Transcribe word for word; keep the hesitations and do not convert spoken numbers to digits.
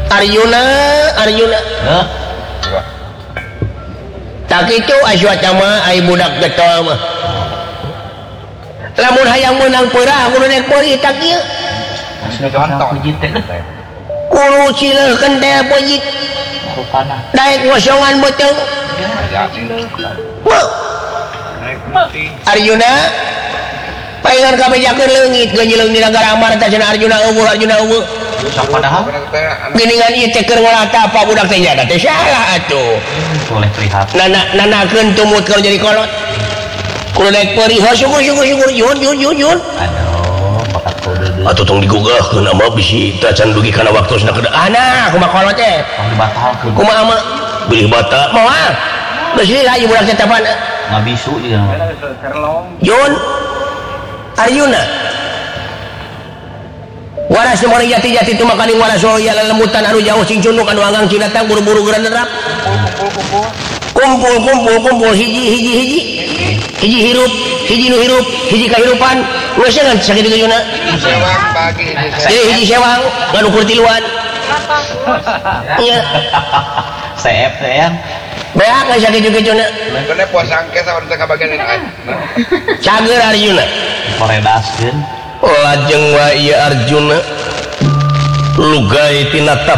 Arjuna Arjuna tak itu Aswatthama ai budak getol mah lamun hayang menang perang kudu naik peri tak ieu kudu cileukeun teh pojit daek ngosongan beuteung Arjuna paingan kabejakeun leungit geunjeleung di nagara Amarta cenah Arjuna eueuh Arjuna eueuh geningan ieu teh keur ngalata apa budak teh nya teh salah atuh boleh prihatin nana nanakeun tumut keur jadi kolot kudu naik peri ha syukur syukur syukur yun yun yun yun aduh bakat kode deui atuh tong digugahkeun ama bisi teh can dugi kana waktosna kedah ana kumaha kolot teh dibatalkeun kumaha mah beuih bata moal geus lila ieu budak teh tapana ngabisu juga yun Arjuna waras mari jati-jati tu makaning waras ya lemutan anu jauh sing cunduk anu anggang cina tang buru-buru geura nerap kumpul kumpul kumpul hiji hiji hiji hiji hirup hiji nu hirup hiji kahirupan geus ngan sakitu geuna sewang bagi jadi hiji sewang nganu kur tiluan nya C F teh beak geus sakitu geuna bener puasa angke saur teh kabagian aing cager Arjuna koredaskeun lajeng wa ieu Arjuna lugai tina